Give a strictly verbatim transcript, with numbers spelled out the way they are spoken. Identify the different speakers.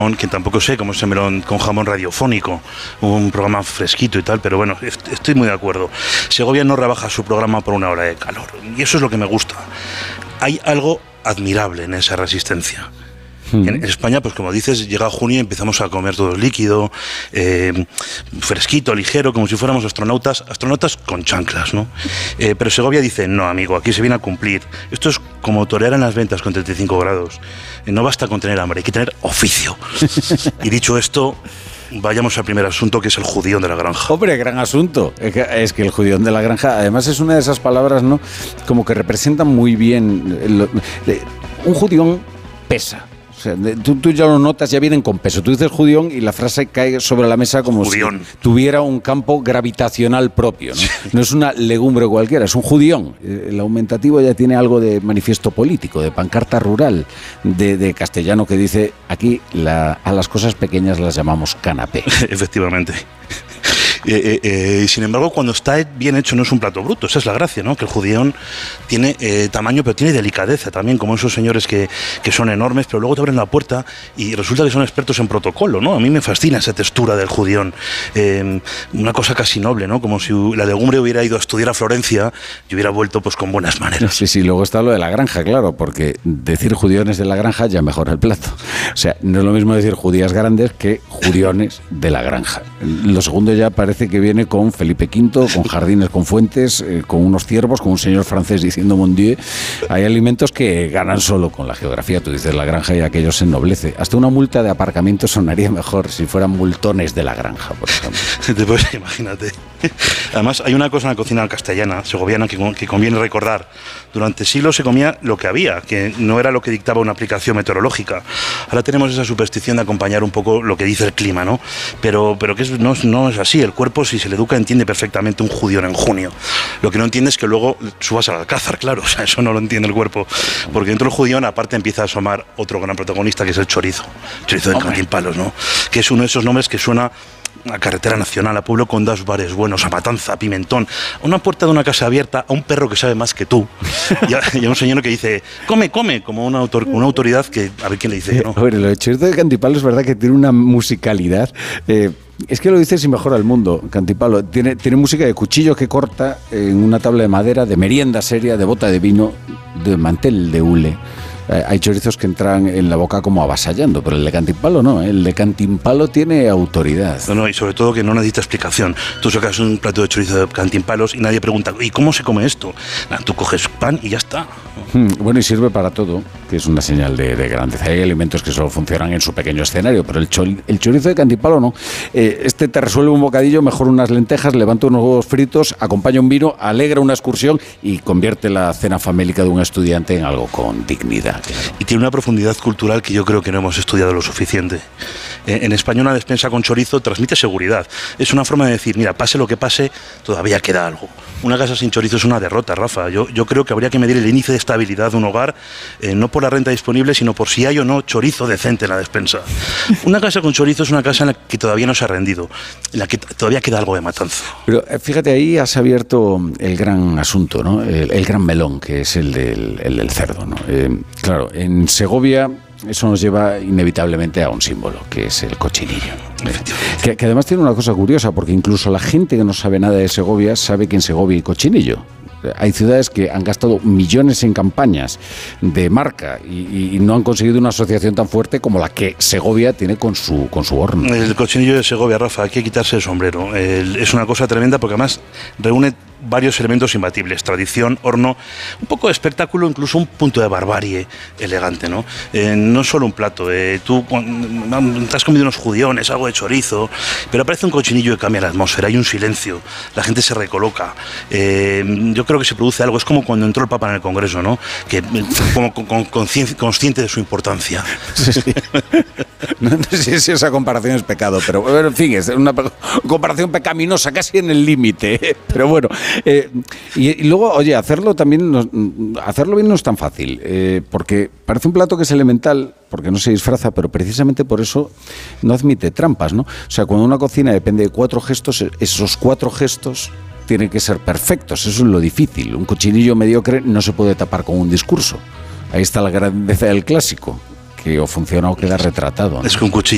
Speaker 1: que tampoco sé cómo es el melón con jamón radiofónico, un programa fresquito y tal, pero bueno, estoy muy de acuerdo. Segovia no rebaja su programa por una hora de calor, y eso es lo que me gusta. Hay algo admirable en esa resistencia. Mm. En España, pues como dices, llega junio y empezamos a comer todo líquido, eh, fresquito, ligero, como si fuéramos astronautas, astronautas con chanclas, ¿no? Eh, pero Segovia dice, no, amigo, aquí se viene a cumplir. Esto es como torear en las ventas con treinta y cinco grados. Eh, no basta con tener hambre, hay que tener oficio. Y dicho esto, vayamos al primer asunto, que es el judión de la granja.
Speaker 2: Hombre, gran asunto. Es que, es que el judión de la granja, además, es una de esas palabras, ¿no? Como que representan muy bien. El, el, un judión pesa. O sea, tú, tú ya lo notas, ya vienen con peso. Tú dices judión y la frase cae sobre la mesa como judión. Si tuviera un campo gravitacional propio, ¿no? No es una legumbre cualquiera, es un judión. El aumentativo ya tiene algo de manifiesto político, de pancarta rural, de, de castellano que dice, aquí la, a las cosas pequeñas las llamamos canapé.
Speaker 1: Efectivamente. Eh, eh, eh, sin embargo, cuando está bien hecho no es un plato bruto, esa es la gracia, ¿no? Que el judión tiene eh, tamaño, pero tiene delicadeza también, como esos señores que, que son enormes, pero luego te abren la puerta y resulta que son expertos en protocolo, ¿no? A mí me fascina esa textura del judión, eh, una cosa casi noble, ¿no? Como si la legumbre hubiera ido a estudiar a Florencia y hubiera vuelto pues con buenas maneras.
Speaker 2: Sí, sí, luego está lo de la granja, claro, porque decir judiones de la granja ya mejora el plato. O sea, no es lo mismo decir judías grandes que judiones de la granja. Lo segundo ya parece Parece que viene con Felipe quinto, con jardines con fuentes, eh, con unos ciervos, con un señor francés diciendo mon Dieu. Hay alimentos que ganan solo con la geografía. Tú dices la granja y aquello se ennoblece. Hasta una multa de aparcamiento sonaría mejor si fueran multones de la granja, por ejemplo.
Speaker 1: Pues imagínate. Además, hay una cosa en la cocina castellana, segoviana, que, que conviene recordar. Durante siglos se comía lo que había, que no era lo que dictaba una aplicación meteorológica. Ahora tenemos esa superstición de acompañar un poco lo que dice el clima, ¿no? Pero, pero que es, no, no es así. El cuerpo, si se le educa, entiende perfectamente un judión en junio. Lo que no entiende es que luego subas al alcázar, claro. O sea, eso no lo entiende el cuerpo. Porque dentro del judión, aparte, empieza a asomar otro gran protagonista, que es el chorizo. Chorizo de Cantimpalos, ¿no? Que es uno de esos nombres que suena a carretera nacional, a pueblo con dos bares buenos, a Matanza, a Pimentón, a una puerta de una casa abierta, a un perro que sabe más que tú, y a, y a un señor que dice, come, come, como una, autor, una autoridad que, a ver quién le dice, ¿no?
Speaker 2: Bueno, lo de Chorizo de Cantimpalos es verdad que tiene una musicalidad. Eh, es que lo dices y mejora el mundo, Cantipalo. Tiene, tiene música de cuchillo que corta en una tabla de madera, de merienda seria, de bota de vino, de mantel de hule. Hay chorizos que entran en la boca como avasallando, pero el de Cantimpalo no, ¿eh? El de Cantimpalo tiene autoridad.
Speaker 1: No, no, y sobre todo que no necesita explicación. Tú sacas un plato de chorizo de Cantimpalos y nadie pregunta, ¿y cómo se come esto? Nada, tú coges pan y ya está.
Speaker 2: Hmm, bueno, y sirve para todo, que es una señal de, de grandeza. Hay alimentos que solo funcionan en su pequeño escenario, pero el, chol, el chorizo de Cantimpalo no. Eh, este te resuelve un bocadillo, mejor unas lentejas, levanta unos huevos fritos, acompaña un vino, alegra una excursión y convierte la cena famélica de un estudiante en algo con dignidad. Claro.
Speaker 1: Y tiene una profundidad cultural que yo creo que no hemos estudiado lo suficiente. En España una despensa con chorizo transmite seguridad. Es una forma de decir, mira, pase lo que pase, todavía queda algo. Una casa sin chorizo es una derrota, Rafa. Yo, yo creo que habría que medir el índice de estabilidad de un hogar, eh, no por la renta disponible, sino por si hay o no chorizo decente en la despensa. Una casa con chorizo es una casa en la que todavía no se ha rendido, en la que todavía queda algo de matanza.
Speaker 2: Pero fíjate, ahí has abierto el gran asunto, ¿no? El, el gran melón, que es el del, el del cerdo, ¿no? Eh, claro, en Segovia eso nos lleva inevitablemente a un símbolo, que es el cochinillo. Que, que además tiene una cosa curiosa, porque incluso la gente que no sabe nada de Segovia sabe que en Segovia hay cochinillo. Hay ciudades que han gastado millones en campañas de marca y, y no han conseguido una asociación tan fuerte como la que Segovia tiene con su, con su horno.
Speaker 1: El cochinillo de Segovia, Rafa, hay que quitarse el sombrero. El, es una cosa tremenda porque además reúne varios elementos imbatibles: tradición, horno, un poco de espectáculo, incluso un punto de barbarie elegante, ¿no? Eh, no solo un plato, eh, tú te has comido unos judiones, algo de chorizo, pero aparece un cochinillo y cambia la atmósfera, hay un silencio, la gente se recoloca. Eh, yo creo que se produce algo, es como cuando entró el Papa en el Congreso, ¿no? Que como con, con, consciente de su importancia.
Speaker 2: Sí, sí. No, no sé si esa comparación es pecado, pero bueno, en fin, es una comparación pecaminosa, casi en el límite, ¿eh? Pero bueno. Eh, y, y luego, oye, hacerlo también, no, hacerlo bien no es tan fácil, eh, porque parece un plato que es elemental, porque no se disfraza, pero precisamente por eso no admite trampas, ¿no? O sea, cuando una cocina depende de cuatro gestos, esos cuatro gestos tienen que ser perfectos, eso es lo difícil. Un cochinillo mediocre no se puede tapar con un discurso. Ahí está la grandeza del clásico, que o funciona o queda retratado, ¿no?
Speaker 1: Es que un cuchillo